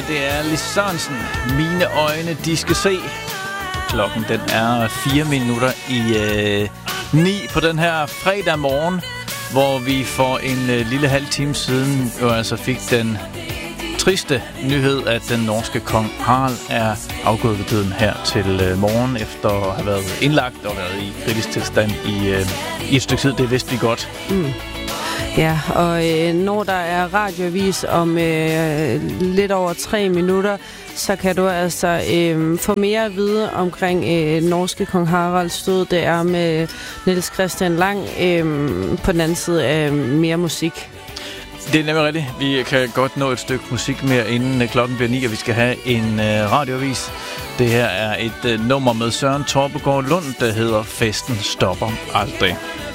her, det er Lis Sørensen. Mine øjne, de skal se. Klokken, den er 4 minutter i 9 på den her fredag morgen, hvor vi for en lille halv time siden jo altså fik den triste nyhed, at den norske kong Harald er afgået ved døden her til morgen, efter at have været indlagt og været i kritisk tilstand i et stykke tid. Det vidste vi godt. Ja, og når der er radioavis om lidt over 3 minutter, så kan du altså få mere at vide omkring norske kong Haralds død. Det er med Niels Christian Lang på den anden side af mere musik. Det er nemlig rigtigt. Vi kan godt nå et stykke musik mere, inden klokken bliver 9, og vi skal have en radioavis. Det her er et nummer med Søren Torpegaard Lund, der hedder Festen stopper aldrig.